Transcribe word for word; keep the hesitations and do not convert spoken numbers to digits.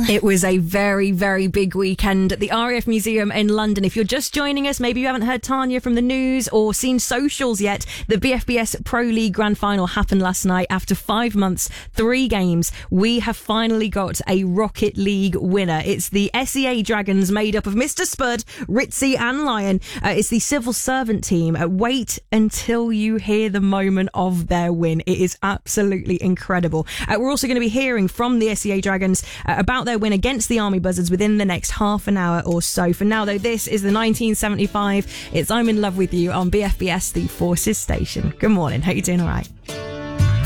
It was a very, very big weekend at the R A F Museum in London. If you're just joining us, maybe you haven't heard Tanya from the news or seen socials yet, the B F B S Pro League Grand Final happened last night. After five months, three games, we have finally got a Rocket League winner. It's the S E A Dragons, made up of Mister Spud, Ritzy and Lion. Uh, it's the civil servant team. Uh, wait until you hear the moment of their win. It is absolutely incredible. Uh, we're also going to be hearing from the S E A Dragons uh, about their win against the Army Buzzards within the next half an hour or so. For now, though, this is the nineteen seventy-five. It's I'm in Love with You on B F B S, the Forces Station. Good morning. Hope you're doing all right.